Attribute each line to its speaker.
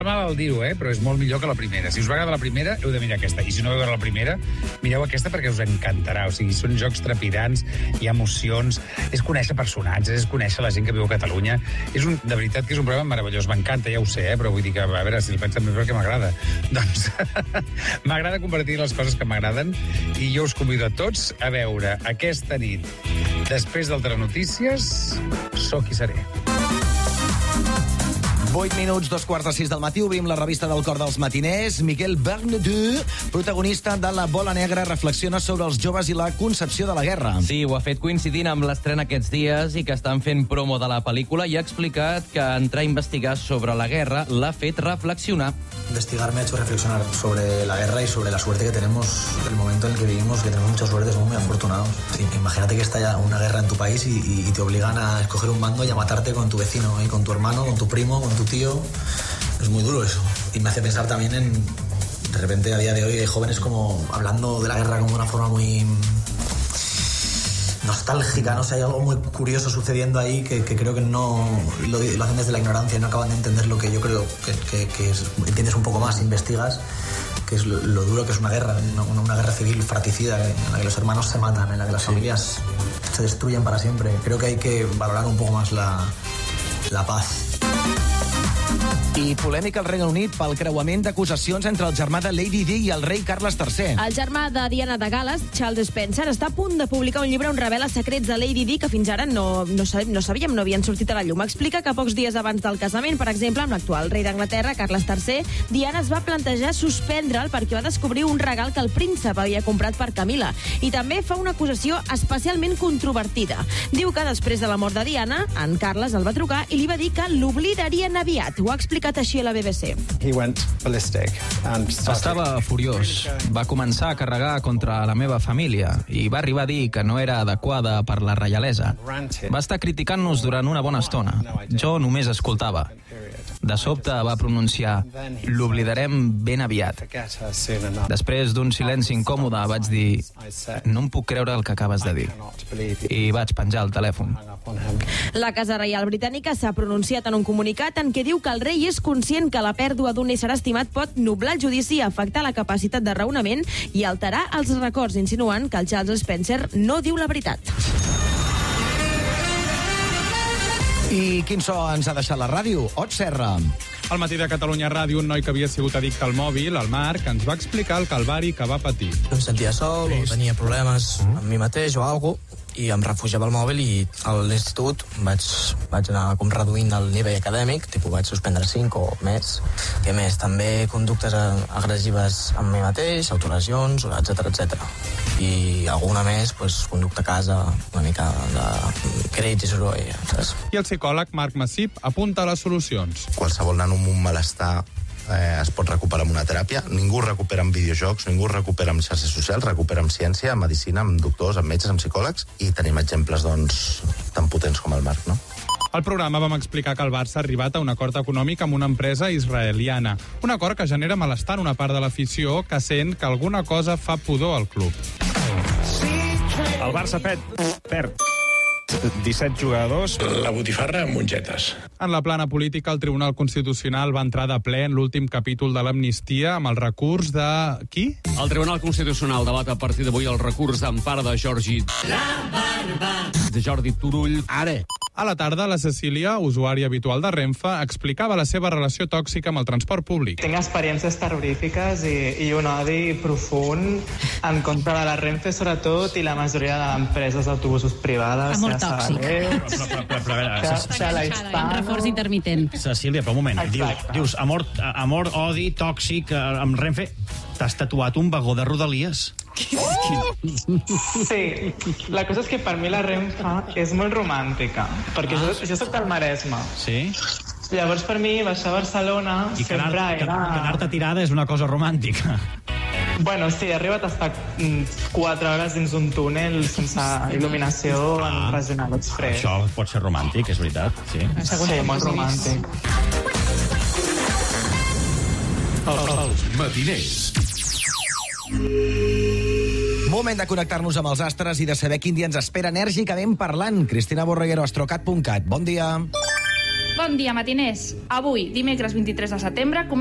Speaker 1: mal el dir-ho, però és molt millor que la primera. Si us va agradar la primera, heu de mirar aquesta. I si no heu de veure la primera, mireu aquesta perquè us encantarà. O sigui, són jocs trepidants, hi ha emocions, és conèixer personatges, és conèixer la gent que viu a Catalunya. De veritat que és un programa meravellós. M'encanta, ja ho sé, però vull dir que, a veure, si el pensen més perquè m'agrada. Doncs m'agrada compartir les coses que m'agraden i jo us convido a tots a veure aquesta nit, després del Telenotícies, Soc qui seré.
Speaker 2: 8 minuts, 5:45 del matí, obrim la revista del Cor dels Matiners. Miquel Bernadou, protagonista de La Bola Negra, reflexiona sobre els joves i la concepció de la guerra.
Speaker 3: Sí, ho ha fet coincidint amb l'estrena aquests dies i que estan fent promo de la pel·lícula i ha explicat que entrar a investigar sobre la guerra l'ha fet reflexionar.
Speaker 4: Investigar me ha hecho reflexionar sobre la guerra y sobre la suerte que tenemos, el momento en el que vivimos, que tenemos mucha suerte, somos muy afortunados. Sí, imagínate que está ya una guerra en tu país y te obligan a escoger un bando y a matarte con tu vecino, y con tu hermano, con tu primo, con tu tío. Es muy duro eso. Y me hace pensar también en, de repente a día de hoy hay jóvenes como hablando de la guerra como de una forma muy nostálgica, no sé, hay algo muy curioso sucediendo ahí que creo que no lo hacen desde la ignorancia y no acaban de entender lo que yo creo que es, entiendes un poco más, investigas, que es lo duro que es una guerra, una guerra civil fratricida, en la que los hermanos se matan, en la que las familias se destruyen para siempre. Creo que hay que valorar un poco más la paz.
Speaker 2: I polèmica al Regne Unit pel creuament d'acusacions entre el germà de Lady Di i el rei Carles III.
Speaker 5: El germà de Diana de Gal·les, Charles Spencer, està a punt de publicar un llibre on revela secrets de Lady Di que fins ara no sabíem, no havien sortit a la llum. Explica que pocs dies abans del casament, per exemple, amb l'actual rei d'Anglaterra, Carles III, Diana es va plantejar suspendre'l perquè va descobrir un regal que el príncep havia comprat per Camila. I també fa una acusació especialment controvertida. Diu que després de la mort de Diana, en Carles el va trucar i li va dir que l'oblidarien aviat. Ho ha explicat així a la BBC.
Speaker 6: Estava furiós. Va començar a carregar contra la meva família i va arribar a dir que no era adequada per la reialesa. Va estar criticant-nos durant una bona estona. Jo només escoltava. De sobte va pronunciar «L'oblidarem ben aviat». Després d'un silenci incòmode vaig dir «No em puc creure el que acabes de dir». I vaig penjar el telèfon.
Speaker 5: La Casa Reial Britànica s'ha pronunciat en un comunicat en què diu que el rei és conscient que la pèrdua d'un ésser estimat pot nublar el judici, afectar la capacitat de raonament i alterar els records, insinuant que el Charles Spencer no diu la veritat.
Speaker 2: I quin so ens ha deixat la ràdio? Ot Serra.
Speaker 7: Al matí de Catalunya Ràdio, un noi que havia sigut addicte al mòbil, el Marc, ens va explicar el calvari que va patir.
Speaker 4: Em sentia sol o tenia problemes amb mi mateix o alguna cosa, i em refugiava al mòbil i a l'institut vaig anar com reduint el nivell acadèmic, tipus vaig suspendre 5 o més. I a més, també conductes agressives amb mi mateix, autolesions, etc. I alguna més, doncs, conducta a casa, una mica de crits i soroll, saps?
Speaker 7: I el psicòleg Marc Massip apunta a les solucions.
Speaker 8: Qualsevol nano amb un malestar es pot recuperar amb una teràpia. Ningú recupera amb videojocs, ningú recupera amb xarxes socials, recupera amb ciència, amb medicina, amb doctors, amb metges, amb psicòlegs, i tenim exemples, doncs, tan potents com el Marc, no?
Speaker 7: Al programa vam explicar que el Barça ha arribat a un acord econòmic amb una empresa israeliana. Un acord que genera malestar en una part de l'afició que sent que alguna cosa fa pudor al club.
Speaker 9: El Barça perd 17 jugadors.
Speaker 10: La botifarra amb mongetes.
Speaker 7: En la plana política, el Tribunal Constitucional va entrar de ple en l'últim capítol de l'amnistia amb el recurs de... qui?
Speaker 11: El Tribunal Constitucional debat a partir d'avui el recurs d'empara de Jordi Turull.
Speaker 7: Ara. A la tarda, la Cecília, usuària habitual de Renfe, explicava la seva relació tòxica amb el transport públic.
Speaker 12: Tinc experiències terrorífiques i un odi profund en contra de la Renfe, sobretot, i la majoria d'empreses d'autobusos privades.
Speaker 13: Amor tòxic. Reforç intermitent.
Speaker 14: Cecília, però un moment. Dius amor, odi, tòxic, amb Renfe. T'has tatuat un vagó de Rodalies?
Speaker 12: Sí, la cosa és que per mi la Renfe és molt romàntica, perquè jo soc del Maresme.
Speaker 14: Sí?
Speaker 12: Llavors per mi baixar a Barcelona
Speaker 14: i quedar-te tirada és una cosa romàntica.
Speaker 12: Bueno, sí, he arribat a estar 4 hores dins un túnel sense il·luminació en Regional Express.
Speaker 14: Això pot ser romàntic, és veritat, sí.
Speaker 12: Sí, molt romàntic.
Speaker 10: Els matiners.
Speaker 2: Moment de connectar-nos amb els astres i de saber quin dia ens espera enèrgicament parlant. Cristina Borreguero, astrocat.cat. Bon dia.
Speaker 15: Bon dia, matiners. Avui, dimecres 23 de setembre,